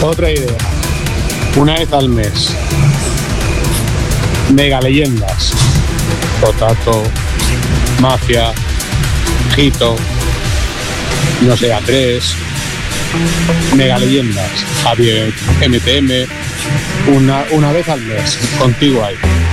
Otra idea. Una vez al mes. Mega leyendas. Potato, Mafia, Jito, no sé, A3, Mega leyendas, Javier, MTM, una vez al mes, contigo ahí.